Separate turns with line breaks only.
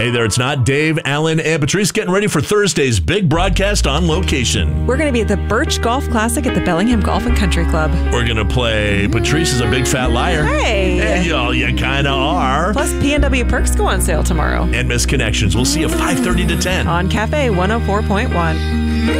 Hey there, it's not Dave, Alan, and Patrice getting ready for Thursday's big broadcast on location.
We're going to be at the Birch Golf Classic at the Bellingham Golf and Country Club.
We're going to play Patrice is a Big Fat Liar.
Hey!
And y'all, you kind of are.
Plus, PNW perks go on sale tomorrow.
And Misconnections. We'll see you 5:30 to 10.
On Cafe 104.1.